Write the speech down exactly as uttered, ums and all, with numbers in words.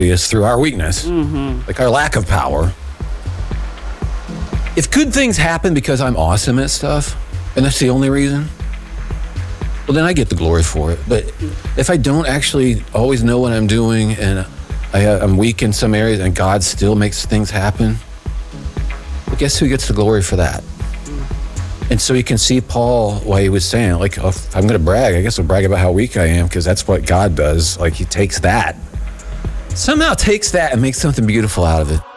is through our weakness, mm-hmm. like our lack of power. If good things happen because I'm awesome at stuff, and that's the only reason, well, then I get the glory for it. But if I don't actually always know what I'm doing, and I, I'm weak in some areas, and God still makes things happen, well, guess who gets the glory for that? And so you can see Paul, why he was saying, like, oh, if I'm going to brag, I guess I'll brag about how weak I am, because that's what God does. Like, he takes that, somehow takes that and makes something beautiful out of it.